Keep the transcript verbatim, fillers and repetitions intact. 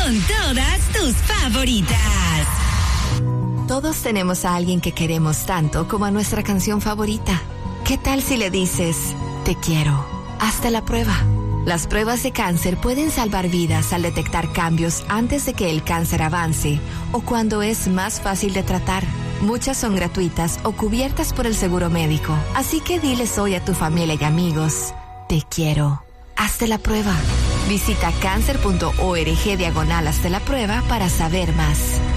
con todas tus favoritas. Todos tenemos a alguien que queremos tanto como a nuestra canción favorita. ¿Qué tal si le dices, te quiero? Hazte la prueba. Las pruebas de cáncer pueden salvar vidas al detectar cambios antes de que el cáncer avance o cuando es más fácil de tratar. Muchas son gratuitas o cubiertas por el seguro médico. Así que diles hoy a tu familia y amigos, te quiero. Hazte la prueba. Visita cáncer punto org diagonal hazte la prueba para saber más.